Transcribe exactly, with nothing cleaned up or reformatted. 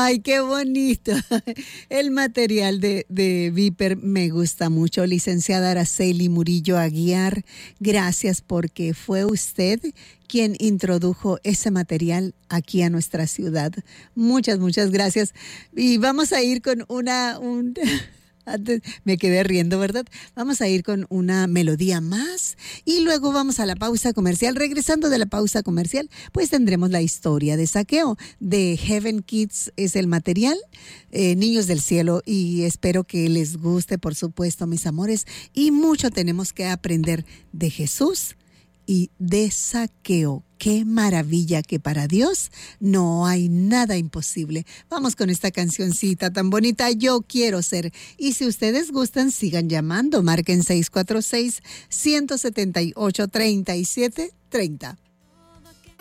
Ay, qué bonito. El material de, de Viper me gusta mucho. Licenciada Araceli Murillo Aguiar, gracias porque fue usted quien introdujo ese material aquí a nuestra ciudad. Muchas, muchas gracias. Y vamos a ir con una... Un... Antes me quedé riendo, ¿verdad? Vamos a ir con una melodía más y luego vamos a la pausa comercial. Regresando de la pausa comercial, pues tendremos la historia de Zaqueo. De Heaven Kids es el material, eh, Niños del Cielo, y espero que les guste, por supuesto, mis amores. Y mucho tenemos que aprender de Jesús y de Zaqueo. Qué maravilla que para Dios no hay nada imposible. Vamos con esta cancioncita tan bonita, Yo Quiero Ser. Y si ustedes gustan, sigan llamando. Marquen seis cuatro seis, uno siete ocho, tres siete tres cero.